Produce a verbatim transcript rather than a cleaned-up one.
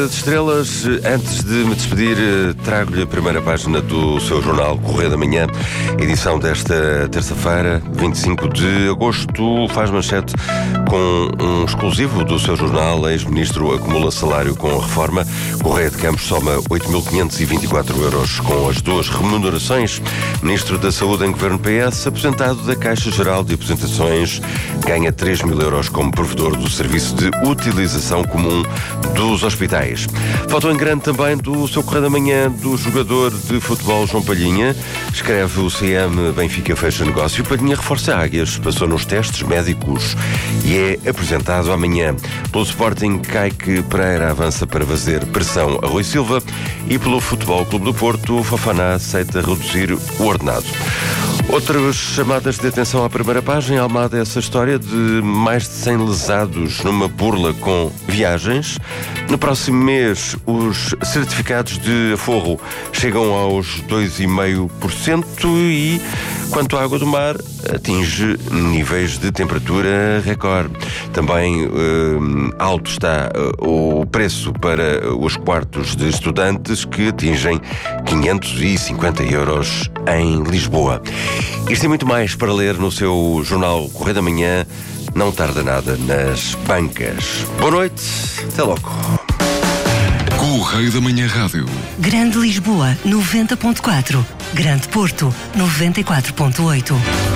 As estrelas, antes de me despedir, trago-lhe a primeira página do seu jornal Correio da Manhã, edição desta terça-feira, vinte e cinco de agosto, faz manchete com um exclusivo do seu jornal. Ex-ministro acumula salário com a reforma. Correio de Campos soma oito mil quinhentos e vinte e quatro euros com as duas remunerações. Ministro da Saúde em governo P S, aposentado da Caixa Geral de Aposentações, ganha três mil euros como provedor do serviço de utilização comum dos hospitais. Foto em grande também do seu Correio da Manhã do jogador de futebol João Palhinha. Escreve o C M: Benfica fecha negócio. Palhinha reforça Águias, passou nos testes médicos e é apresentado amanhã. Pelo Sporting, Kaique Pereira avança para fazer pressão a Rui Silva, e pelo Futebol Clube do Porto, Fofana aceita reduzir o ordenado. Outras chamadas de atenção à primeira página. Almada, essa história de mais de cem lesados numa burla com viagens. No próximo mês, os certificados de aforro chegam aos dois vírgula cinco por cento e, quanto à água do mar, atinge níveis de temperatura recorde. Também eh, alto está eh, o preço para os quartos de estudantes, que atingem quinhentos e cinquenta euros em Lisboa. Isto e muito mais para ler no seu jornal Correio da Manhã. Não tarda nada nas bancas. Boa noite, até logo. Correio da Manhã Rádio. Grande Lisboa, noventa ponto quatro. Grande Porto, noventa e quatro ponto oito.